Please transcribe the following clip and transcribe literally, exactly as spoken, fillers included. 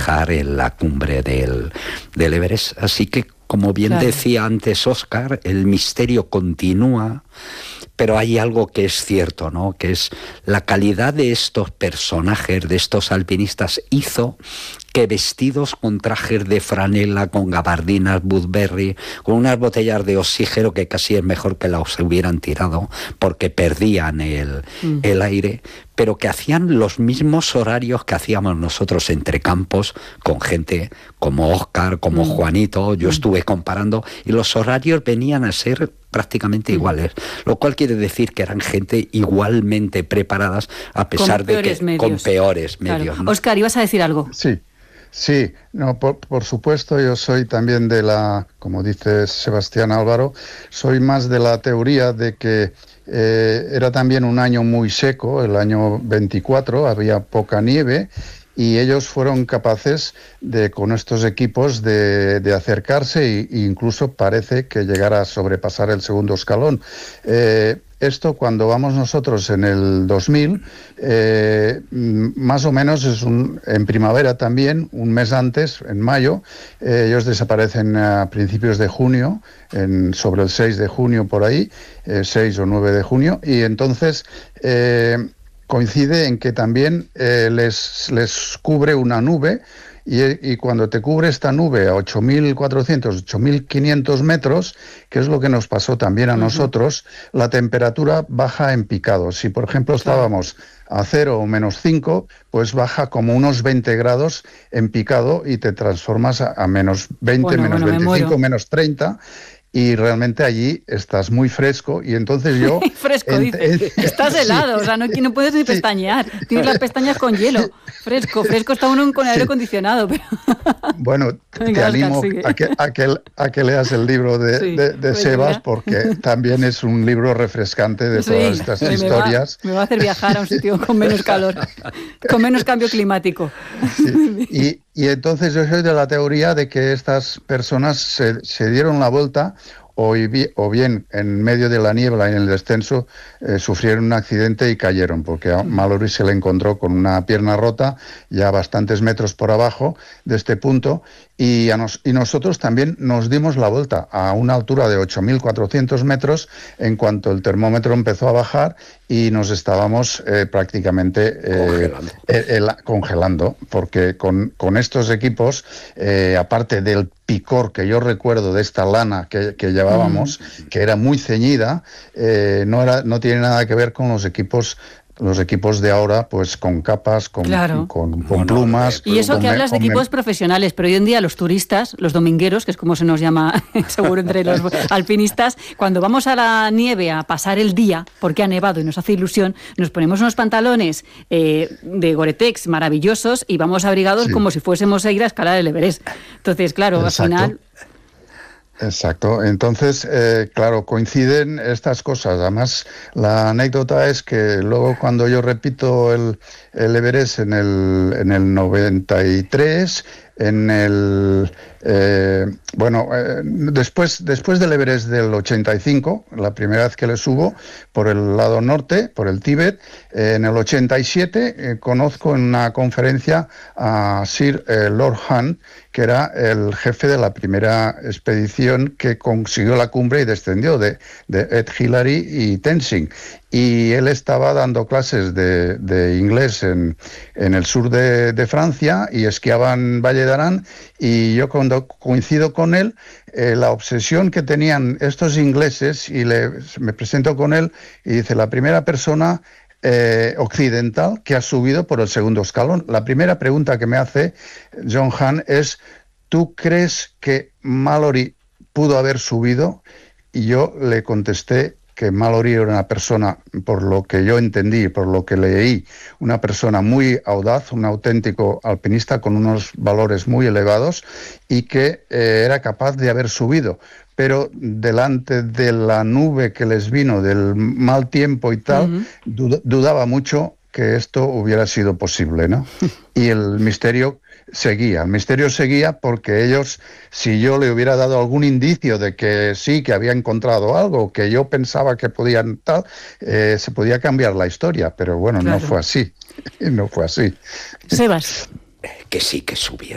bajar en la cumbre del, del Everest. Así que, como bien claro. decía antes Óscar, el misterio continúa, pero hay algo que es cierto, ¿no? Que es la calidad de estos personajes, de estos alpinistas, hizo que vestidos con trajes de franela, con gabardinas Woodbury, con unas botellas de oxígeno que casi es mejor que las hubieran tirado porque perdían el, mm. el aire, pero que hacían los mismos horarios que hacíamos nosotros entre campos con gente como Óscar, como mm. Juanito. Yo mm. estuve comparando y los horarios venían a ser prácticamente mm. iguales, lo cual quiere decir que eran gente igualmente preparadas a pesar de que medios. con peores medios. Claro. ¿No? Óscar, ¿ibas a decir algo? Sí. Sí, no, por, por supuesto, yo soy también de la, como dice Sebastián Álvaro, soy más de la teoría de que eh, era también un año muy seco, el año veinticuatro, había poca nieve, y ellos fueron capaces de, con estos equipos, de, de acercarse e incluso parece que llegar a sobrepasar el segundo escalón. Eh, Esto cuando vamos nosotros en el dos mil, eh, más o menos es un, en primavera también, un mes antes, en mayo, eh, ellos desaparecen a principios de junio, en, sobre el seis de junio por ahí, eh, seis o nueve de junio, y entonces eh, coincide en que también eh, les, les cubre una nube. Y, y cuando te cubre esta nube a ocho mil cuatrocientos, ocho mil quinientos metros, que es lo que nos pasó también a uh-huh. nosotros, la temperatura baja en picado. Si, por ejemplo, estábamos a cero o menos cinco, pues baja como unos veinte grados en picado y te transformas a, a menos veinte, bueno, menos bueno, veinticinco, menos treinta. Y realmente allí estás muy fresco y entonces yo... fresco, en, dice. En, estás helado, sí. O sea, no, no puedes ni pestañear. Sí. Tienes las pestañas con hielo. Fresco, fresco está uno con aire acondicionado. Pero... Bueno, te animo a que, a, que, a que leas el libro de, sí, de, de Sebas, porque también es un libro refrescante de sí, todas estas me historias. Va, me va a hacer viajar a un sitio con menos calor, con menos cambio climático. Sí. Y, y entonces yo soy de la teoría de que estas personas se, se dieron la vuelta o, o bien en medio de la niebla y en el descenso eh, sufrieron un accidente y cayeron, porque a Mallory se le encontró con una pierna rota ya bastantes metros por abajo de este punto y, a nos, y nosotros también nos dimos la vuelta a una altura de ocho mil cuatrocientos metros en cuanto el termómetro empezó a bajar y nos estábamos eh, prácticamente eh, congelando. Eh, eh, congelando, porque con, con estos equipos, eh, aparte del picor que yo recuerdo de esta lana que, que llevábamos, mm. que era muy ceñida, eh, no, era, no tiene nada que ver con los equipos los equipos de ahora, pues con capas, con, claro. con, con plumas. Y eso con, que hablas de equipos me... profesionales, pero hoy en día los turistas, los domingueros, que es como se nos llama seguro entre los alpinistas, cuando vamos a la nieve a pasar el día, porque ha nevado y nos hace ilusión, nos ponemos unos pantalones eh, de Gore-Tex maravillosos y vamos abrigados sí. como si fuésemos a ir a escalar el Everest. Entonces, claro, Exacto. al final... Exacto, entonces, eh, claro, coinciden estas cosas. Además, la anécdota es que luego cuando yo repito el, el Everest en el, en el noventa y tres, en el... Eh, bueno, eh, después, después del Everest del ochenta y cinco, la primera vez que le subo, por el lado norte, por el Tíbet, eh, en el ochenta y siete eh, conozco en una conferencia a Sir eh, Lord Hunt, que era el jefe de la primera expedición que consiguió la cumbre y descendió, de, de Ed Hillary y Tenzing. Y él estaba dando clases de, de inglés en, en el sur de, de Francia y esquiaba en Valle d'Arán, y yo cuando coincido con él, eh, la obsesión que tenían estos ingleses, y le, me presento con él y dice, la primera persona eh, occidental que ha subido por el segundo escalón. La primera pregunta que me hace John Hunt es, ¿tú crees que Mallory pudo haber subido? Y yo le contesté que Mallory era una persona, por lo que yo entendí, por lo que leí, una persona muy audaz, un auténtico alpinista con unos valores muy elevados y que eh, era capaz de haber subido. Pero delante de la nube que les vino, del mal tiempo y tal, uh-huh. dud- dudaba mucho que esto hubiera sido posible, ¿no? Y el misterio seguía, el misterio seguía porque ellos, si yo le hubiera dado algún indicio de que sí, que había encontrado algo, que yo pensaba que podían tal, eh, se podía cambiar la historia, pero bueno, claro. no fue así, no fue así. Sebas. Que sí que subieron.